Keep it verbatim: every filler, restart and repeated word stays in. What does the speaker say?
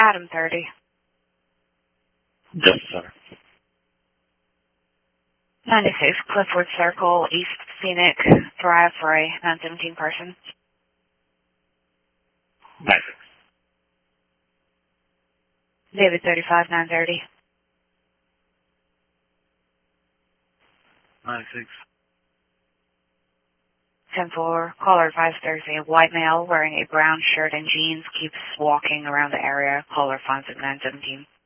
Adam thirty. Just center. ninety-six Clifford Circle, East Scenic Drive for a nine seventeen person. ninety-six. David thirty-five, nine thirty. ninety-six. ten four, caller advised Thursday, a white male wearing a brown shirt and jeans keeps walking around the area. Caller finds at nine seventeen.